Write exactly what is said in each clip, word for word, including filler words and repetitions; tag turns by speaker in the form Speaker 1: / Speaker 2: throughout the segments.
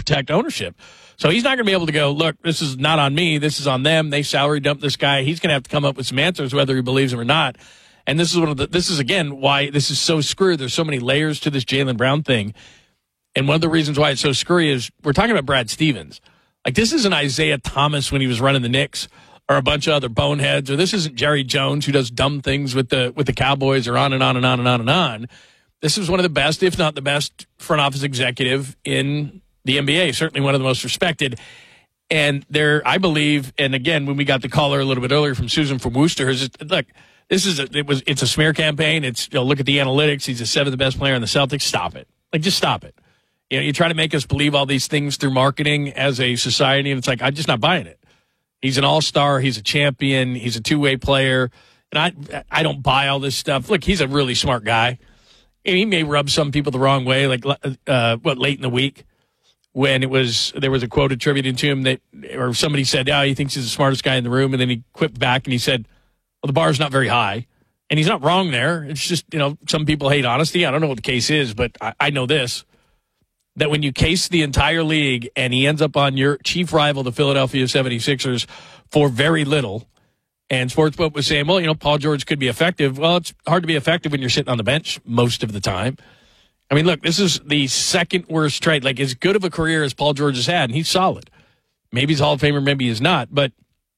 Speaker 1: protect ownership. So he's not going to be able to go, look, this is not on me. This is on them. They salary dumped this guy. He's going to have to come up with some answers, whether he believes him or not. And this is one of the, this is, again, why this is so screwed. There's so many layers to this Jaylen Brown thing. And one of the reasons why it's so screwy is we're talking about Brad Stevens. Like, this isn't Isaiah Thomas when he was running the Knicks or a bunch of other boneheads, or this isn't Jerry Jones who does dumb things with the with the Cowboys or on and on and on and on and on. This is one of the best, if not the best, front office executive in the N B A, certainly one of the most respected. And there, I believe, and again, when we got the caller a little bit earlier from Susan from Worcester, is look, this is a, it was it's a smear campaign. It's, you know, look at the analytics. He's the seventh best player in the Celtics. Stop it. Like, just stop it. You know, you try to make us believe all these things through marketing as a society, and it's like, I'm just not buying it. He's an all-star. He's a champion. He's a two-way player. And I I don't buy all this stuff. Look, he's a really smart guy. And he may rub some people the wrong way, like, uh, what, late in the week when it was, there was a quote attributed to him that, or somebody said, oh, he thinks he's the smartest guy in the room. And then he quipped back and he said, well, the bar's not very high. And he's not wrong there. It's just, you know, some people hate honesty. I don't know what the case is, but I, I know this, that when you case the entire league and he ends up on your chief rival, the Philadelphia seventy-sixers, for very little, and Sportsbook was saying, well, you know, Paul George could be effective. Well, it's hard to be effective when you're sitting on the bench most of the time. I mean, look, this is the second worst trade. Like, as good of a career as Paul George has had, and he's solid. Maybe he's a Hall of Famer, maybe he's not. But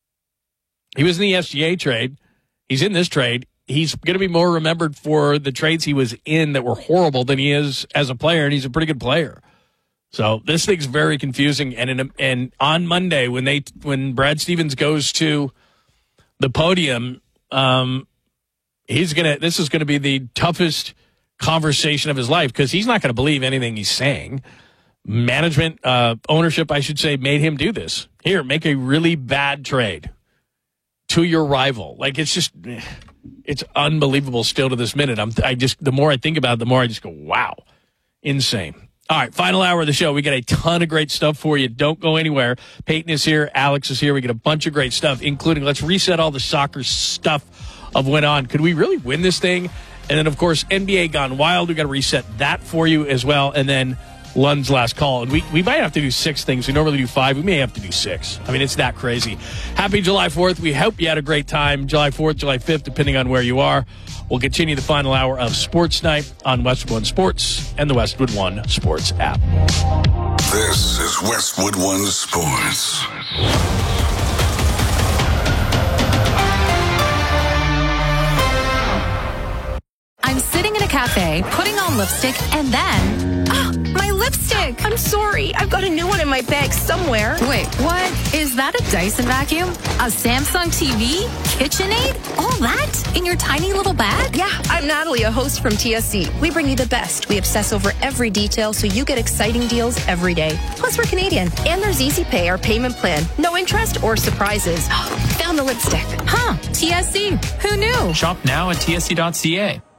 Speaker 1: he was in the S G A trade. He's in this trade. He's going to be more remembered for the trades he was in that were horrible than he is as a player, and he's a pretty good player. So this thing's very confusing. And in, and on Monday, when they when Brad Stevens goes to the podium, um, he's gonna. This is going to be the toughest conversation of his life because he's not going to believe anything he's saying. Management, uh, ownership, I should say, made him do this. Here, make a really bad trade to your rival. Like, it's just, it's unbelievable still to this minute. I'm, I just, the more I think about it, the more I just go, wow, insane. All right, final hour of the show. We got a ton of great stuff for you. Don't go anywhere. Peyton is here. Alex is here. We got a bunch of great stuff, including let's reset all the soccer stuff of went on. Could we really win this thing? And then, of course, N B A Gone Wild. We got to reset that for you as well. And then Lund's last call. And we, we might have to do six things. We normally do five. We may have to do six. I mean, it's that crazy. Happy July fourth. We hope you had a great time. July fourth, July fifth, depending on where you are. We'll continue the final hour of Sports Night on Westwood One Sports and the Westwood One Sports app.
Speaker 2: This is Westwood One Sports.
Speaker 3: I'm sitting in a cafe, putting on lipstick, and then...
Speaker 4: Oh, my lipstick! I'm sorry. I've got a new one in my bag somewhere.
Speaker 3: Wait, what? Is that a Dyson vacuum? A Samsung T V? KitchenAid? All that? In your tiny little bag?
Speaker 4: Yeah, I'm Natalie, a host from T S C. We bring you the best. We obsess over every detail so you get exciting deals every day. Plus, we're Canadian. And there's Easy Pay, our payment plan. No interest or surprises. Found the lipstick.
Speaker 3: Huh, T S C. Who knew?
Speaker 5: Shop now at T S C dot C A.